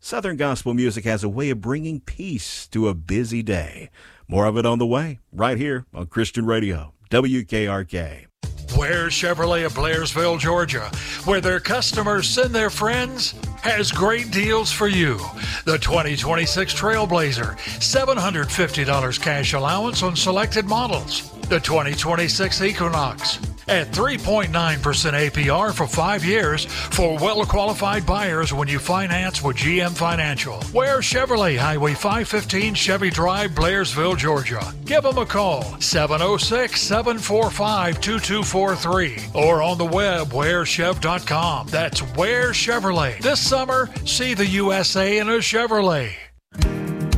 Southern gospel music has a way of bringing peace to a busy day. More of it on the way, right here on Christian Radio, WKRK. Ware Chevrolet of Blairsville, Georgia, where their customers send their friends, has great deals for you. The 2026 Trailblazer, $750 cash allowance on selected models. The 2026 Equinox at 3.9% APR for 5 years for well-qualified buyers when you finance with GM Financial. Ware Chevrolet, Highway 515, Chevy Drive, Blairsville, Georgia. Give them a call, 706-745-2243, or on the web, warechev.com. That's Ware Chevrolet. This summer, see the USA in a Chevrolet.